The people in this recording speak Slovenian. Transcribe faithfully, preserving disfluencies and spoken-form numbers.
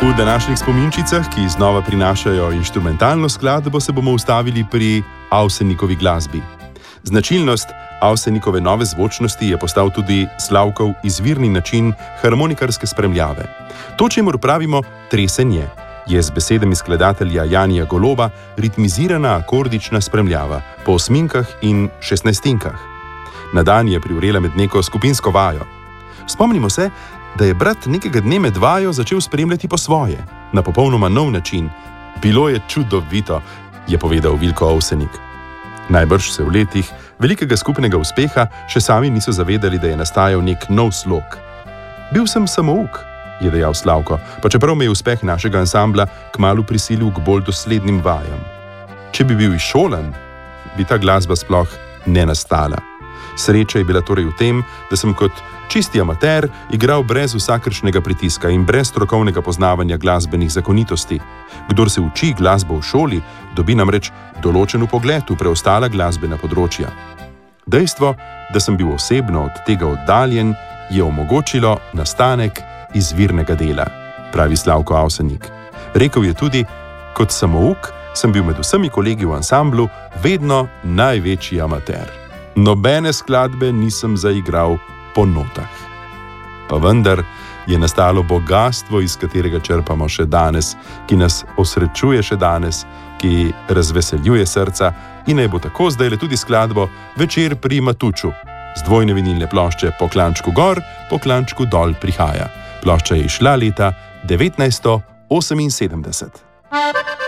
V današnjih spominčicah, ki znova prinašajo inštrumentalno skladbo, se bomo ustavili pri Avsenikovi glasbi. Značilnost Avsenikove nove zvočnosti je postal tudi Slavkov izvirni način harmonikarske spremljave. To, čemur pravimo tresenje, je z besedami skladatelja Janija Goloba ritmizirana akordična spremljava po osminkah in šestnajstinkah. Na dan je privrela med neko skupinsko vajo. Spomnimo se, da je brat nekega dne med vajo začel spremljati po svoje, na popolnoma nov način. Bilo je čudovito, je povedal Vilko Avsenik. Najbrž se v letih velikega skupnega uspeha še sami niso zavedali, da je nastajal nek nov slog. Bil sem samouk, je dejal Slavko, pa čeprav me je uspeh našega ansambla kmalu prisilil k bolj doslednim vajam. Če bi bil izšolan, bi ta glasba sploh ne nastala. Sreča je bila torej v tem, da sem kot čisti amater igral brez vsakršnega pritiska in brez strokovnega poznavanja glasbenih zakonitosti. Kdor se uči glasbo v šoli, dobi namreč določen vpogled v preostala glasbena področja. Dejstvo, da sem bil osebno od tega oddaljen, je omogočilo nastanek izvirnega dela, pravi Slavko Avsenik. Rekel je tudi, kot samouk sem bil med vsemi kolegi v ansamblu vedno največji amater. Nobene skladbe nisem zaigral po notah. Pa vendar je nastalo bogastvo, iz katerega črpamo še danes, ki nas osrečuje še danes, ki razveseljuje srca in naj bo tako zdajle tudi skladbo Večer pri Matuču. Z dvojne vinilne plošče Po klančku gor, po klančku dol prihaja. Plošča je izšla leta devetnajststo oseminsedemdeset.